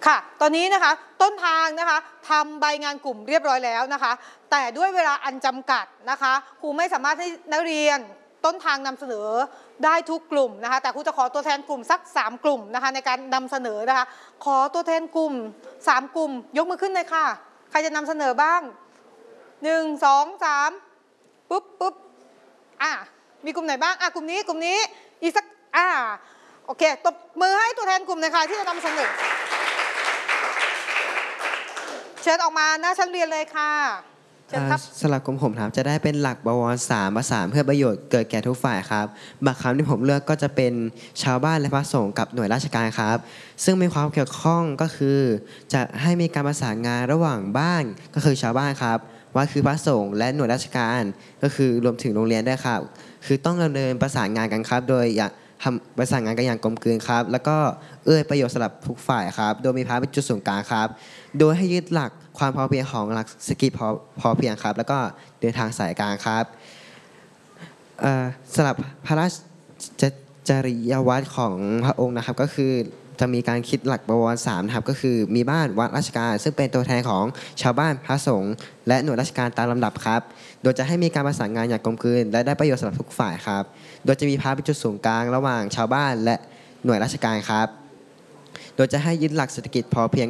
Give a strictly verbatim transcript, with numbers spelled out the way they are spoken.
ค่ะตอนนี้นะคะต้นทางนะคะทำใบงานกลุ่มเรียบร้อยแล้วนะคะแต่ด้วยเวลาอันจำกัดนะคะครูไม่สามารถให้นักเรียนต้นทางนำเสนอได้ทุกกลุ่มนะคะแต่ครูจะขอตัวแทนกลุ่มสักสามกลุ่มนะคะในการนำเสนอนะคะขอตัวแทนกลุ่มสามกลุ่มยกมือขึ้นเลยค่ะใครจะนำเสนอบ้างหนึ่งสองสามปุ๊บปุ๊บอ่ะมีกลุ่มไหนบ้างอ่ะกลุ่มนี้กลุ่มนี้อีกสักอ่ะโอเคตบมือให้ตัวแทนกลุ่มเลยค่ะที่จะนำเสนอเชิญออกมาหน้าชั้นเรียนเลยค่ะเชิญครับสำหรับกลุ่มผมครับจะได้เป็นหลักบวรสามประสานเพื่อประโยชน์เกิดแก่ทุกฝ่ายครับบางคำที่ผมเลือกก็จะเป็นชาวบ้านและพระสงฆ์กับหน่วยราชการครับซึ่งมีความเกี่ยวข้องก็คือจะให้มีการประสานงานระหว่างบ้านก็คือชาวบ้านครับว่าคือพระสงฆ์และหน่วยราชการก็คือรวมถึงโรงเรียนด้วยครับคือต้องดำเนินประสานงานกันครับโดยอย่าทำประสานงานกันอย่างกลมกลืนครับแล้วก็เอื้อประโยชน์สำหรับทุกฝ่ายครับโดยมีพระเป็นจุดศูนย์กลางครับโดยให้ยึดหลักความพอเพียงของหลักเศรษฐกิจพอพอเพียงครับแล้วก็เดินทางสายกลางครับสำหรับพระราชจริยวัตรของพระองค์นะครับก็คือจะมีการคิดหลักบวรสามนะครับก็คือมีบ้านวัดราชการซึ่งเป็นตัวแทนของชาวบ้านพระสงฆ์และหน่วยราชการตามลำดับครับโดยจะให้มีการประสานงานอย่างกลมกลืนและได้ประโยชน์สำหรับทุกฝ่ายครับโดยจะมีพระเป็นจุดศูนย์กลางระหว่างชาวบ้านและหน่วยราชการครับโดยจะให้ยึดหลักเศรษฐกิจพอเพียง